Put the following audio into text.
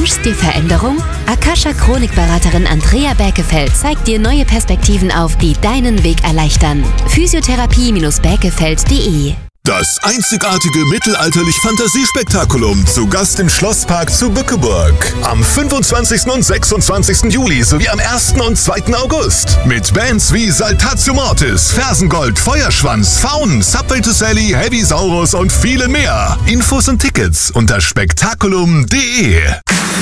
wünschst dir Veränderung? Akasha-Chronikberaterin Andrea Berkefeld zeigt dir neue Perspektiven auf, die deinen Weg erleichtern. Physiotherapie-berkefeld.de. Das einzigartige mittelalterlich-Fantasiespektakulum zu Gast im Schlosspark zu Bückeburg. Am 25. und 26. Juli sowie am 1. und 2. August. Mit Bands wie Saltatio Mortis, Fersengold, Feuerschwanz, Faun, Subway to Sally, Heavy Saurus und vielen mehr. Infos und Tickets unter spektakulum.de.